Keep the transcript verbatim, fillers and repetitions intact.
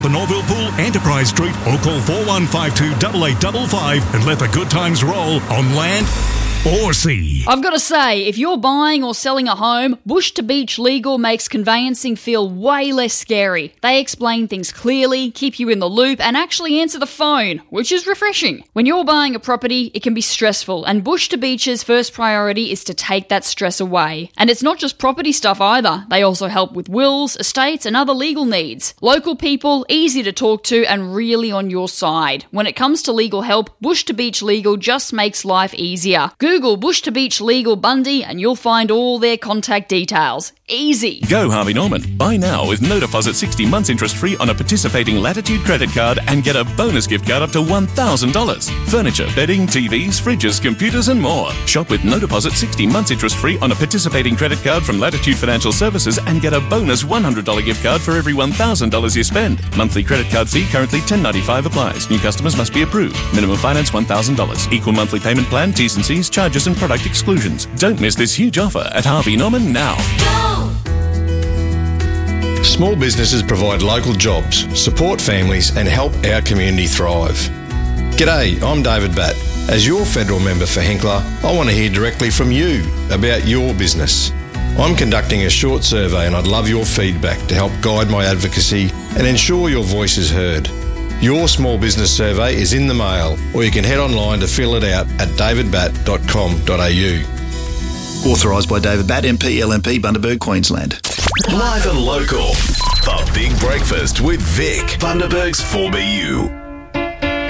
The Norville Pool, Enterprise Street, or call four one five two, eight eight five five and let the good times roll on land or sea. I've got to say, if you're buying or selling a home, Bush to Beach Legal makes conveyancing feel way less scary. They explain things clearly, keep you in the loop, and actually answer the phone, which is refreshing. When you're buying a property, it can be stressful, and Bush to Beach's first priority is to take that stress away. And it's not just property stuff either. They also help with wills, estates, and other legal needs. Local people, easy to talk to, and really on your side. When it comes to legal help, Bush to Beach Legal just makes life easier. Google Bush to Beach Legal Bundy and you'll find all their contact details. Easy. Go Harvey Norman. Buy now with no deposit sixty months interest free on a participating Latitude credit card and get a bonus gift card up to one thousand dollars. Furniture, bedding, T Vs, fridges, computers and more. Shop with no deposit sixty months interest free on a participating credit card from Latitude Financial Services and get a bonus one hundred dollars gift card for every one thousand dollars you spend. Monthly credit card fee currently ten dollars and ninety-five cents applies. New customers must be approved. Minimum finance one thousand dollars. Equal monthly payment plan, T's and C's, charges and product exclusions. Don't miss this huge offer at Harvey Norman now. Go! Small businesses provide local jobs, support families and help our community thrive. G'day, I'm David Batt. As your federal member for Hinkler, I want to hear directly from you about your business. I'm conducting a short survey and I'd love your feedback to help guide my advocacy and ensure your voice is heard. Your small business survey is in the mail, or you can head online to fill it out at david batt dot com dot a u. Authorised by David Batt, M P, L M P, Bundaberg, Queensland. Live and local. The Big Breakfast with Vic, Bundaberg's four B U.